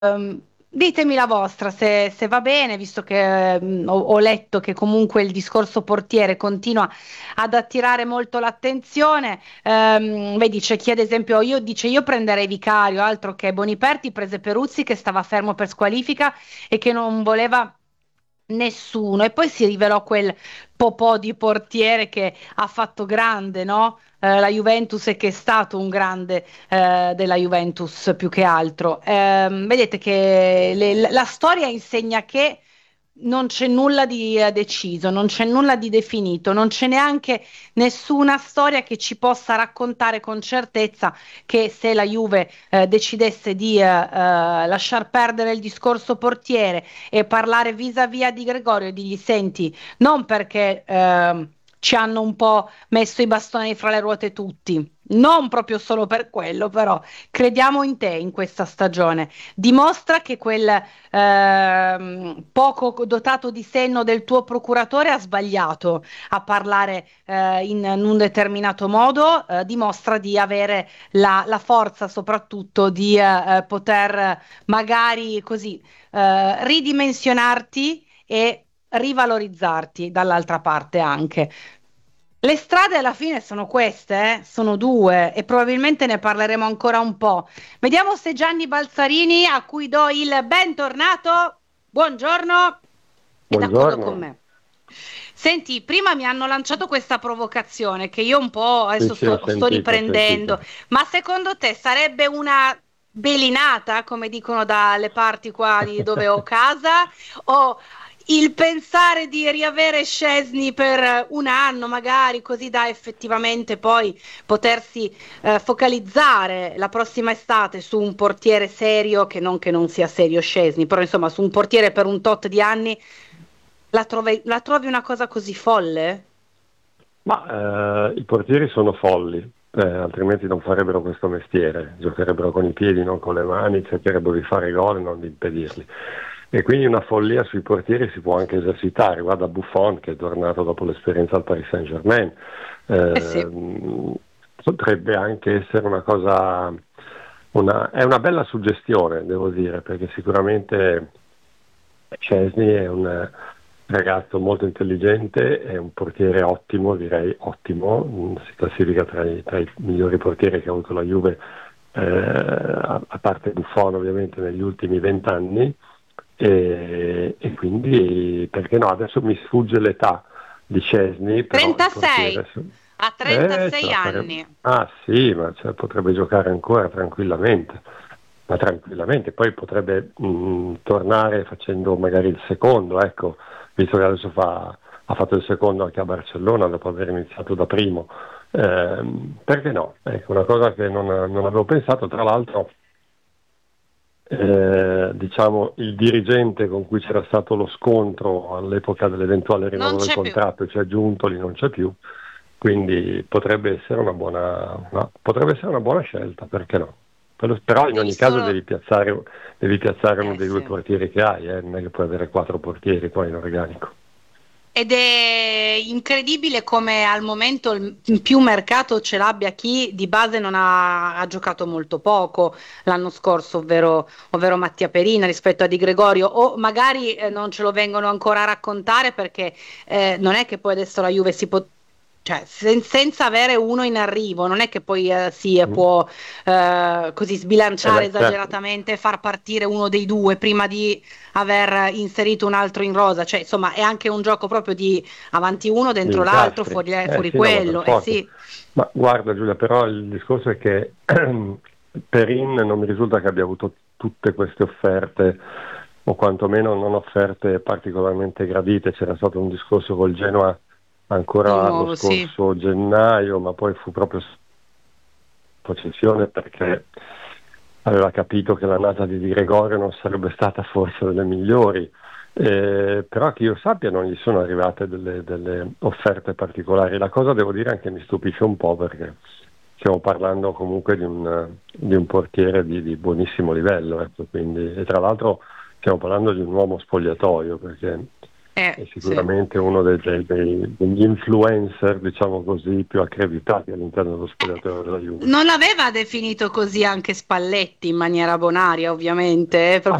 Ditemi la vostra, se va bene, visto che ho letto che comunque il discorso portiere continua ad attirare molto l'attenzione. Vedi, c'è chi ad esempio dice io prenderei Vicario, altro che Boniperti, prese Peruzzi che stava fermo per squalifica e che non voleva nessuno. E poi si rivelò quel popò di portiere che ha fatto grande, no? La Juventus e che è stato un grande della Juventus più che altro. Vedete che la storia insegna che non c'è nulla di deciso, non c'è nulla di definito, non c'è neanche nessuna storia che ci possa raccontare con certezza che se la Juve decidesse di lasciar perdere il discorso portiere e parlare vis-à-vis di Gregorio e dirgli senti, non perché ci hanno un po' messo i bastoni fra le ruote tutti. Non proprio solo per quello, però crediamo in te in questa stagione. Dimostra che quel poco dotato di senno del tuo procuratore ha sbagliato a parlare in un determinato modo, dimostra di avere la forza soprattutto di poter magari così ridimensionarti e rivalorizzarti dall'altra parte anche. Le strade alla fine sono queste, sono due e probabilmente ne parleremo ancora un po'. Vediamo se Gianni Balzarini, a cui do il bentornato, buongiorno, è d'accordo con Buongiorno, me. Senti, prima mi hanno lanciato questa provocazione che io un po' sì, adesso sì, ho sto sentito, ho riprendendo, sentito. ma secondo te sarebbe una belinata, come dicono dalle parti qua di dove ho casa, o il pensare di riavere Szczesny per un anno magari, così da effettivamente poi potersi focalizzare la prossima estate su un portiere serio, che non sia serio Szczesny, però insomma su un portiere per un tot di anni, la trovi una cosa così folle? Ma i portieri sono folli, altrimenti non farebbero questo mestiere, giocherebbero con i piedi, non con le mani, cercherebbero di fare gol e non di impedirli. E quindi una follia sui portieri si può anche esercitare. Guarda Buffon che è tornato dopo l'esperienza al Paris Saint-Germain. Eh sì. Potrebbe anche essere una cosa, è una bella suggestione, devo dire, perché sicuramente Szczesny è un ragazzo molto intelligente, è un portiere ottimo, direi ottimo, si classifica tra i migliori portieri che ha avuto la Juve, a parte Buffon ovviamente negli ultimi 20 anni, e quindi perché no, adesso mi sfugge l'età di Szczesny, però il 36, portiere a ce 36 la farebbe. anni. Ah sì, ma potrebbe giocare ancora tranquillamente, ma tranquillamente, poi potrebbe tornare facendo magari il secondo, ecco, visto che adesso ha fatto il secondo anche a Barcellona dopo aver iniziato da primo. Perché no? Ecco, una cosa che non avevo pensato, tra l'altro, diciamo, il dirigente con cui c'era stato lo scontro all'epoca dell'eventuale Non rinnovo del c'è più. contratto, cioè Giuntoli, non c'è più, quindi potrebbe essere potrebbe essere una buona scelta, perché no? Però in Devi ogni caso solo... devi piazzare uno Eh dei due sì. portieri che hai, non è che puoi avere quattro portieri poi in organico. Ed è incredibile come al momento il più mercato ce l'abbia chi di base non ha giocato molto poco l'anno scorso, ovvero Mattia Perina rispetto a Di Gregorio, o magari non ce lo vengono ancora a raccontare perché non è che poi adesso la Juve si può, cioè senza avere uno in arrivo, non è che poi Mm. può così sbilanciare Beh, certo, esageratamente e far partire uno dei due prima di aver inserito un altro in rosa, cioè insomma è anche un gioco proprio di avanti uno gli dentro l'altro, incastri. fuori Sì, no, ma per quello, eh forza. sì. Ma guarda Giulia, però il discorso è che Perin non mi risulta che abbia avuto tutte queste offerte, o quantomeno non offerte particolarmente gradite. C'era stato un discorso col Genoa Di ancora lo nuovo, sì. scorso gennaio, ma poi fu proprio posizione perché aveva capito che l'annata di Di Gregorio non sarebbe stata forse delle migliori. Però che io sappia non gli sono arrivate delle offerte particolari. La cosa devo dire anche mi stupisce un po' perché stiamo parlando comunque di un portiere di buonissimo livello, ecco, quindi, e tra l'altro stiamo parlando di un uomo spogliatoio perché è Sì. sicuramente uno degli influencer, diciamo così, più accreditati all'interno dello spogliatoio della Juve. Non l'aveva definito così anche Spalletti in maniera bonaria, ovviamente, Ah